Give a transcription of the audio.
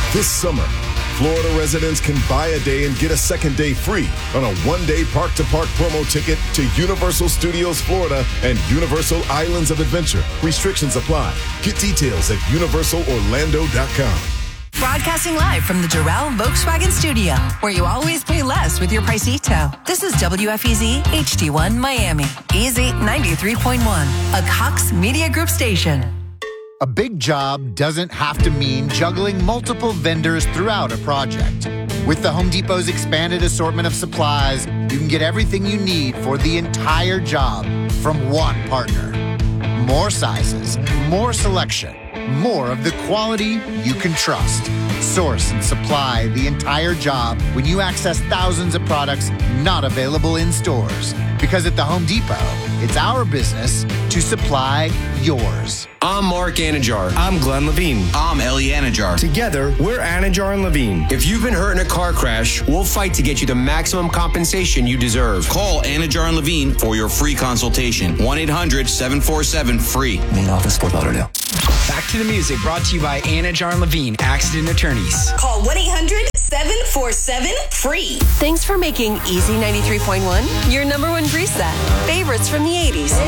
This summer, Florida residents can buy a day and get a second day free on a one-day park-to-park promo ticket to Universal Studios Florida and Universal Islands of Adventure. Restrictions apply. Get details at universalorlando.com. Broadcasting live from the Doral Volkswagen Studio, where you always pay less with your Pricito. This is WFEZ HD1 Miami, Easy 93.1, a Cox Media Group station. A big job doesn't have to mean juggling multiple vendors throughout a project. With the Home Depot's expanded assortment of supplies, you can get everything you need for the entire job from one partner. More sizes, more selection, more of the quality you can trust. Source and supply the entire job when you access thousands of products not available in stores. Because at the Home Depot, it's our business to supply yours. I'm Mark Anajar. I'm Glenn Levine. I'm Ellie Anajar. Together, we're Anajar and Levine. If you've been hurt in a car crash, we'll fight to get you the maximum compensation you deserve. Call Anajar and Levine for your free consultation. 1-800-747-FREE. Main office, Fort Lauderdale. Back to the music, brought to you by Anajar and Levine, accident attorneys. Call 1-800-747-FREE. Thanks for making Easy 93.1 your number one preset. Favorites from the 80s,